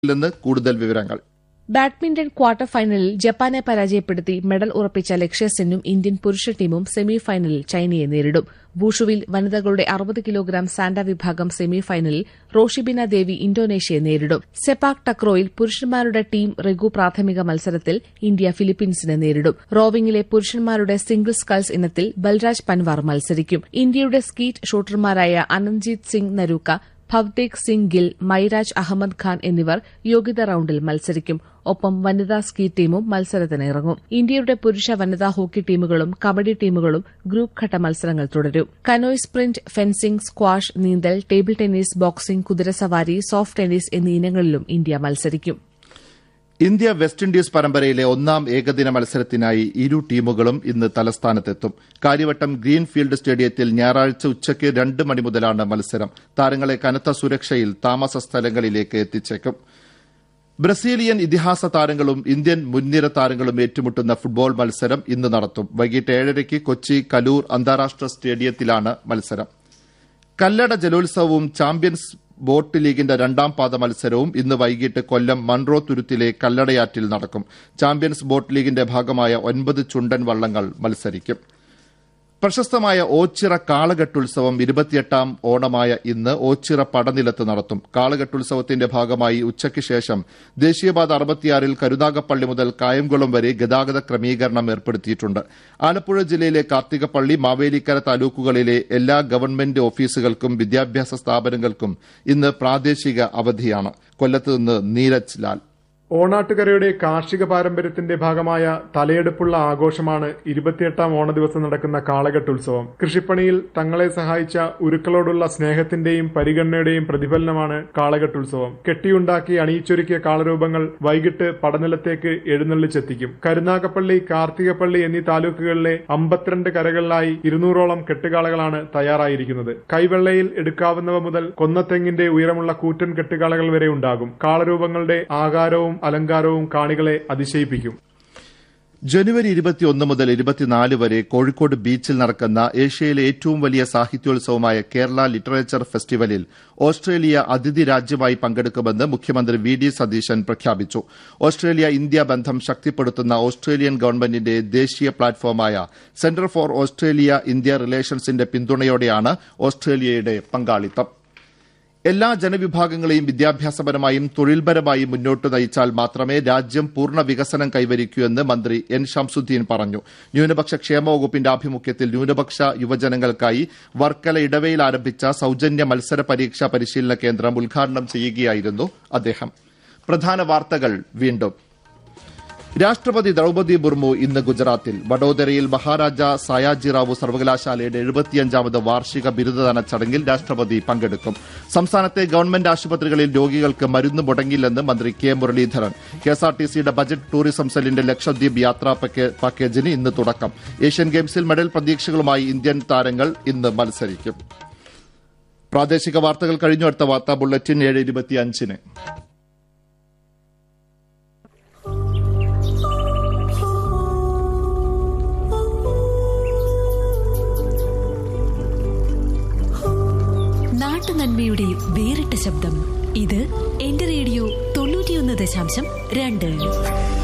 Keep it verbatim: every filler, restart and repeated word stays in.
നിന്ന് കൂടുതൽ വിവരങ്ങൾ. ബാഡ്മിന്റൺ ക്വാർട്ടർ ഫൈനലിൽ ജപ്പാനെ പരാജയപ്പെടുത്തി മെഡൽ ഉറപ്പിച്ച ലക്ഷ്യ സെന്നും ഇന്ത്യൻ പുരുഷ ടീമും സെമി ഫൈനലിൽ ചൈനയെ നേരിടും. വൂഷുവിൽ വനിതകളുടെ അറുപത് കിലോഗ്രാം സാൻഡ വിഭാഗം സെമി ഫൈനലിൽ റോഷിബിന ദേവി ഇന്തോനേഷ്യയെ നേരിടും. സെപാക് ടക്രോയിൽ പുരുഷന്മാരുടെ ടീം റെഗു പ്രാഥമിക മത്സരത്തിൽ ഇന്ത്യ ഫിലിപ്പീൻസിനെ നേരിടും. റോവിംഗിലെ പുരുഷന്മാരുടെ സിംഗിൾ സ്കൾസ് ഇനത്തിൽ ബൽരാജ് പൻവാർ മത്സരിക്കും. ഇന്ത്യയുടെ സ്കീറ്റ് ഷൂട്ടർമാരായ അനന്ത്ജീത് സിംഗ് നരൂക്ക, ഭവ്തേക് സിംഗ് ഗിൽ, മൈരാജ് അഹമ്മദ് ഖാൻ എന്നിവർ യോഗ്യതാ റൌണ്ടിൽ മത്സരിക്കും. ഒപ്പം വനിതാ സ്കീ ടീമും മത്സരത്തിനിറങ്ങും. ഇന്ത്യയുടെ പുരുഷ വനിതാ ഹോക്കി ടീമുകളും കബഡി ടീമുകളും ഗ്രൂപ്പ് ഘട്ട മത്സരങ്ങൾ തുടരും. കനോയ് സ്പ്രിന്റ്, ഫെൻസിംഗ്, സ്ക്വാഷ്, നീന്തൽ, ടേബിൾ ടെന്നീസ്, ബോക്സിംഗ്, കുതിരസവാരി, സോഫ്റ്റ് ടെന്നീസ് എന്നീ ഇനങ്ങളിലും ഇന്ത്യ മത്സരിക്കും. ഇന്ത്യ വെസ്റ്റ് ഇൻഡീസ് പരമ്പരയിലെ ഒന്നാം ഏകദിന മത്സരത്തിനായി ഇരു ടീമുകളും ഇന്ന് തലസ്ഥാനത്തെത്തും. കാര്യവട്ടം ഗ്രീൻഫീൽഡ് സ്റ്റേഡിയത്തിൽ ഞായറാഴ്ച ഉച്ചയ്ക്ക് രണ്ട് മണി മുതലാണ് മത്സരം. താരങ്ങളെ കനത്ത സുരക്ഷയിൽ താമസ സ്ഥലങ്ങളിലേക്ക് എത്തിച്ചേക്കും. ബ്രസീലിയൻ ഇതിഹാസ താരങ്ങളും ഇന്ത്യൻ മുൻനിര താരങ്ങളും ഏറ്റുമുട്ടുന്ന ഫുട്ബോൾ മത്സരം ഇന്ന് നടത്തും. വൈകിട്ട് ഏഴരയ്ക്ക് കൊച്ചി കലൂർ അന്താരാഷ്ട്ര സ്റ്റേഡിയത്തിലാണ് മത്സരം. കല്ലട ജലോത്സവവും ചാമ്പ്യൻസ് ബോട്ട് ലീഗിന്റെ രണ്ടാം പാദ മത്സരവും ഇന്ന് വൈകിട്ട് കൊല്ലം മൺറോ തുരുത്തിലെ കല്ലടയാറ്റിൽ നടക്കും. ചാമ്പ്യൻസ് ബോട്ട് ലീഗിന്റെ ഭാഗമായ ഒൻപത് ചുണ്ടൻ വള്ളങ്ങൾ മത്സരിക്കും. പ്രശസ്തമായ ഓച്ചിറ കാളകെട്ടുത്സവം ഇരുപത്തിയെട്ടാം ഓണമായ ഇന്ന് ഓച്ചിറ പടനിലത്ത് നടത്തും. കാളകെട്ടുത്സവത്തിന്റെ ഭാഗമായി ഉച്ചയ്ക്ക് ശേഷം ദേശീയപാത അറുപത്തിയാറിൽ കരുനാഗപ്പള്ളി മുതൽ കായംകുളം വരെ ഗതാഗത ക്രമീകരണം ഏർപ്പെടുത്തിയിട്ടുണ്ട്. ആലപ്പുഴ ജില്ലയിലെ കാർത്തികപ്പള്ളി, മാവേലിക്കര താലൂക്കുകളിലെ എല്ലാ ഗവൺമെന്റ് ഓഫീസുകൾക്കും വിദ്യാഭ്യാസ സ്ഥാപനങ്ങൾക്കും ഇന്ന് പ്രാദേശിക അവധിയാണ്. കൊല്ലത്ത് നിന്ന് നീരജ് ലാൽ. ഓണാട്ടുകരയുടെ കാർഷിക പാരമ്പര്യത്തിന്റെ ഭാഗമായ തലയെടുപ്പുള്ള ആഘോഷമാണ് ഇരുപത്തിയെട്ടാം ഓണ ദിവസം നടക്കുന്ന കാളകെട്ടുത്സവം. കൃഷിപ്പണിയിൽ തങ്ങളെ സഹായിച്ച ഉരുക്കളോടുള്ള സ്നേഹത്തിന്റെയും പരിഗണനയുടെയും പ്രതിഫലനമാണ് കാളകെട്ടുത്സവം. കെട്ടിയുണ്ടാക്കി അണിയിച്ചൊരുക്കിയ കാളരൂപങ്ങൾ വൈകിട്ട് പടനിലത്തേക്ക് എഴുന്നള്ളിച്ചെത്തിക്കും. കരുനാഗപ്പള്ളി, കാർത്തികപ്പള്ളി എന്നീ താലൂക്കുകളിലെ അമ്പത്തിരണ്ട് കരകളിലായി ഇരുന്നൂറോളം കെട്ടുകാളകളാണ് തയ്യാറായിരിക്കുന്നത്. കൈവെള്ളയിൽ എടുക്കാവുന്നവ മുതൽ കൊന്നത്തെങ്ങിന്റെ ഉയരമുള്ള കൂറ്റൻ കെട്ടുകാളകൾ വരെ ഉണ്ടാകും. കാളരൂപങ്ങളുടെ ആകാരവും അലങ്കാരവും കാണികളെ അതിശയിപ്പിക്കും. ജനുവരി ഇരുപത്തിയൊന്ന് മുതൽ ഇരുപത്തിനാല് വരെ കോഴിക്കോട് ബീച്ചിൽ നടക്കുന്ന ഏഷ്യയിലെ ഏറ്റവും വലിയ സാഹിത്യോത്സവമായ കേരള ലിറ്ററേച്ചർ ഫെസ്റ്റിവലിൽ ഓസ്ട്രേലിയ അതിഥി രാജ്യമായി പങ്കെടുക്കുമെന്ന് മുഖ്യമന്ത്രി വി ഡി സതീശൻ പ്രഖ്യാപിച്ചു. ഓസ്ട്രേലിയ ഇന്ത്യ ബന്ധം ശക്തിപ്പെടുത്തുന്ന ഓസ്ട്രേലിയൻ ഗവൺമെന്റിന്റെ ദേശീയ പ്ലാറ്റ്ഫോമായ സെന്റർ ഫോർ ഓസ്ട്രേലിയ ഇന്ത്യ റിലേഷൻസിന്റെ പിന്തുണയോടെയാണ് ഓസ്ട്രേലിയയുടെ പങ്കാളിത്തം. എല്ലാ ജനവിഭാഗങ്ങളെയും വിദ്യാഭ്യാസപരമായും തൊഴിൽപരമായും മുന്നോട്ട് നയിച്ചാൽ മാത്രമേ രാജ്യം പൂർണ്ണ വികസനം കൈവരിക്കൂ എന്ന് മന്ത്രി എൻ ഷംസുദ്ദീൻ പറഞ്ഞു. ന്യൂനപക്ഷ ക്ഷേമ വകുപ്പിന്റെ ആഭിമുഖ്യത്തിൽ ന്യൂനപക്ഷ യുവജനങ്ങൾക്കായി വർക്കല ഇടവയിൽ ആരംഭിച്ച സൌജന്യ മത്സര പരീക്ഷാ പരിശീലന കേന്ദ്രം ഉദ്ഘാടനം ചെയ്യുകയായിരുന്നു അദ്ദേഹം. പ്രധാന വാർത്തകൾ വീണ്ടും. രാഷ്ട്രപതി ദ്രൌപദി മുർമു ഇന്ന് ഗുജറാത്തിൽ വഡോദരയിൽ മഹാരാജ സായാജിറാവു സർവകലാശാലയുടെ എഴുപത്തിയഞ്ചാമത് വാർഷിക ബിരുദദാന ചടങ്ങിൽ രാഷ്ട്രപതി പങ്കെടുക്കും. സംസ്ഥാനത്തെ ഗവൺമെന്റ് ആശുപത്രികളിൽ രോഗികൾക്ക് മരുന്ന് മുടങ്ങില്ലെന്ന് മന്ത്രി കെ മുരളീധരൻ. കെഎസ്ആർടിസിയുടെ ബജറ്റ് ടൂറിസം സെല്ലിന്റെ ലക്ഷദ്വീപ് യാത്രാ പാക്കേജിന് ഇന്ന് തുടക്കം. ഏഷ്യൻ ഗെയിംസിൽ മെഡൽ പ്രതീക്ഷകളുമായി ഇന്ത്യൻ താരങ്ങൾ ഇന്ന് മത്സരിക്കും. പ്രാദേശിക വാർത്തകൾ കഴിഞ്ഞു. അടുത്ത വാർത്താ ബുള്ളറ്റിൻ ഏഴ് ഇരുപത്തിയഞ്ചിന്. നാട്ടുനന്മയുടെ വേറിട്ട ശബ്ദം. ഇത് എന്റെ റേഡിയോ തൊണ്ണൂറ്റിയൊന്ന് ദശാംശം രണ്ട്.